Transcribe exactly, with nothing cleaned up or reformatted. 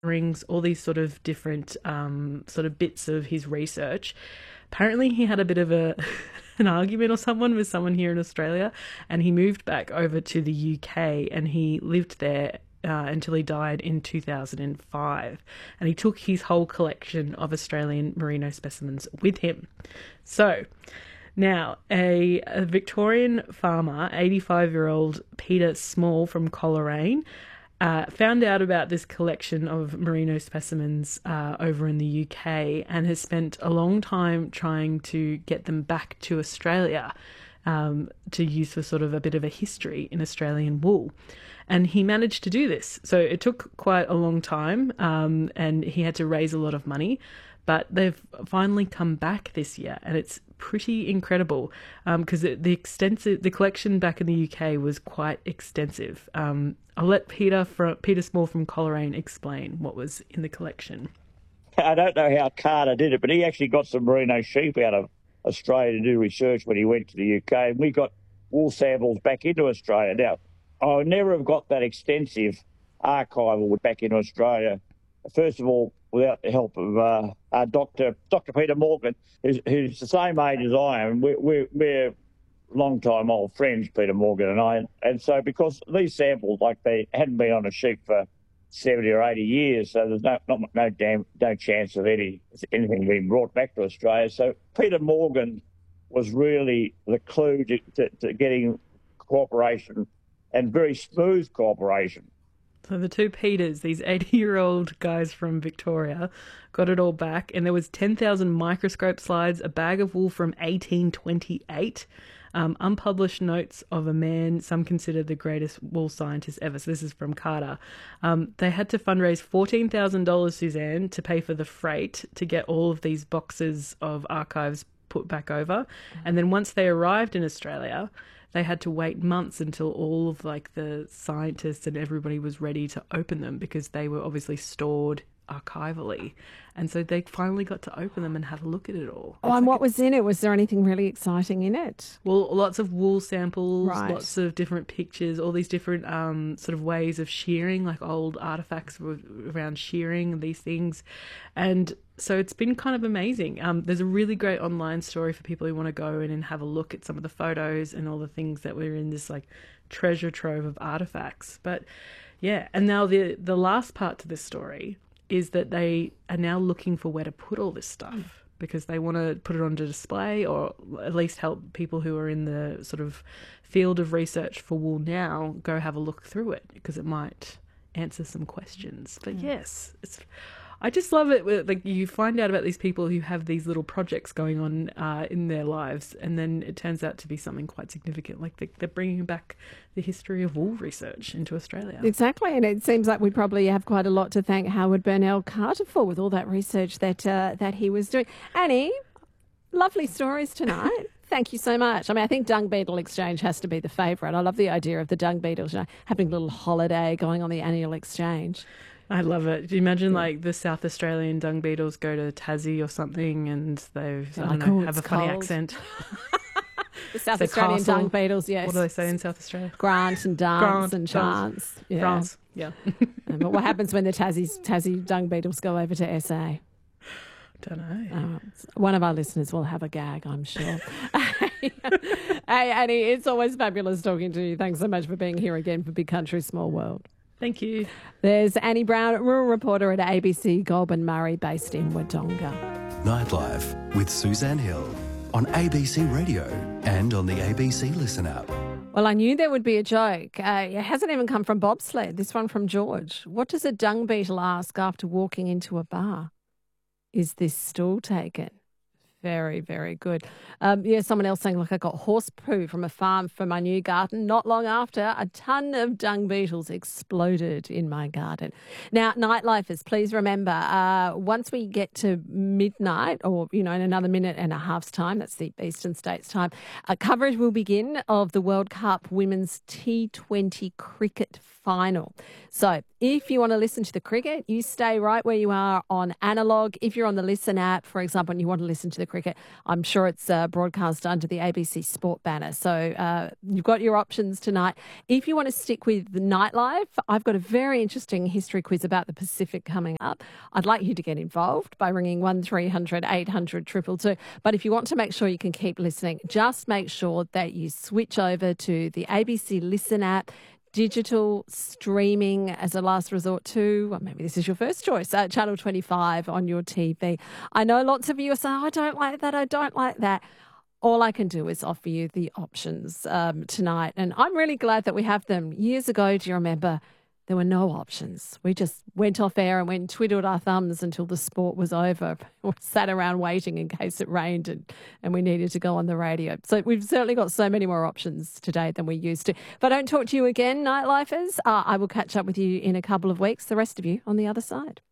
rings, all these sort of different um, sort of bits of his research. Apparently he had a bit of a an argument or someone with someone here in Australia, and he moved back over to the U K and he lived there uh, until he died in two thousand five. And he took his whole collection of Australian merino specimens with him. So now, a, a Victorian farmer, eighty-five-year-old Peter Small from Coleraine, Uh, found out about this collection of merino specimens uh, over in the U K and has spent a long time trying to get them back to Australia um, to use for sort of a bit of a history in Australian wool. And he managed to do this. So it took quite a long time um, and he had to raise a lot of money. But they've finally come back this year, and it's pretty incredible because um, the extensive the collection back in the U K was quite extensive. Um, I'll let Peter from Peter Small from Coleraine explain what was in the collection. I don't know how Carter did it, but he actually got some merino sheep out of Australia to do research when he went to the U K, and we got wool samples back into Australia. Now, I would never have got that extensive archival back into Australia. First of all, without the help of uh, our Doctor Doctor Peter Morgan, who's, who's the same age as I am. We're, we're, we're long-time old friends, Peter Morgan and I. And so because these samples, like they hadn't been on a sheep for seventy or eighty years, so there's no not, no damn no chance of any anything being brought back to Australia. So Peter Morgan was really the clue to, to, to getting cooperation, and very smooth cooperation. So the two Peters, these eighty-year-old guys from Victoria, got it all back, and there was ten thousand microscope slides, a bag of wool from eighteen twenty-eight, um, unpublished notes of a man some consider the greatest wool scientist ever. So this is from Carter. Um, they had to fundraise fourteen thousand dollars, Suzanne, to pay for the freight to get all of these boxes of archives put back over. Mm-hmm. And then once they arrived in Australia, they had to wait months until all of like the scientists and everybody was ready to open them because they were obviously stored archivally. And so they finally got to open them and have a look at it all. Oh, it's and like what a, was in it? Was there anything really exciting in it? Well, lots of wool samples, right. lots of different pictures, all these different um, sort of ways of shearing, like old artifacts around shearing and these things. And so it's been kind of amazing. Um, there's a really great online story for people who want to go in and have a look at some of the photos and all the things that were in this like treasure trove of artifacts. But yeah, and now the the last part to this story is that they are now looking for where to put all this stuff because they want to put it on display or at least help people who are in the sort of field of research for wool now go have a look through it because it might answer some questions. But mm. yes, it's... I just love it. Like you find out about these people who have these little projects going on uh, in their lives, and then it turns out to be something quite significant. Like they, they're bringing back the history of wool research into Australia. Exactly, and it seems like we probably have quite a lot to thank Howard Burnell Carter for with all that research that uh, that he was doing. Annie, lovely stories tonight. Thank you so much. I mean, I think Dung Beetle Exchange has to be the favourite. I love the idea of the Dung Beetles, you know, having a little holiday, going on the annual exchange. I love it. Do you imagine like the South Australian dung beetles go to Tassie or something and they I don't know, have a funny cold. accent? The South Australian castle. dung beetles, yes. What do they say in South Australia? Grant and dance Grant, and chance. Yeah. France, yeah. But what happens when the Tassie's, Tassie dung beetles go over to S A? Don't know. Uh, one of our listeners will have a gag, I'm sure. Hey, Annie, it's always fabulous talking to you. Thanks so much for being here again for Big Country, Small World. Thank you. There's Annie Brown, rural reporter at A B C Goulburn Murray, based in Wodonga. Nightlife with Suzanne Hill on A B C Radio and on the A B C Listen app. Well, I knew there would be a joke. Uh, it hasn't even come from bobsled. This one from George. What does a dung beetle ask after walking into a bar? Is this stool taken? Very, very good. Um, yeah, someone else saying, look, I got horse poo from a farm for my new garden. Not long after, a ton of dung beetles exploded in my garden. Now, nightlifers, please remember, uh, once we get to midnight or, you know, in another minute and a half's time, that's the Eastern States time, uh, coverage will begin of the World Cup Women's T twenty Cricket Final. So if you want to listen to the cricket, you stay right where you are on analog. If you're on the Listen app, for example, and you want to listen to the cricket. I'm sure it's uh, broadcast under the A B C Sport banner. So uh, you've got your options tonight. If you want to stick with the nightlife, I've got a very interesting history quiz about the Pacific coming up. I'd like you to get involved by ringing one three hundred eight hundred two two two. But if you want to make sure you can keep listening, just make sure that you switch over to the A B C Listen app. Digital streaming as a last resort to, well, maybe this is your first choice, uh, Channel twenty-five on your T V. I know lots of you are saying, I don't like that, I don't like that. All I can do is offer you the options um, tonight. And I'm really glad that we have them. Years ago, do you remember, there were no options. We just went off air and went and twiddled our thumbs until the sport was over. We sat around waiting in case it rained and, and we needed to go on the radio. So we've certainly got so many more options today than we used to. If I don't talk to you again, Nightlifers, uh, I will catch up with you in a couple of weeks. The rest of you on the other side.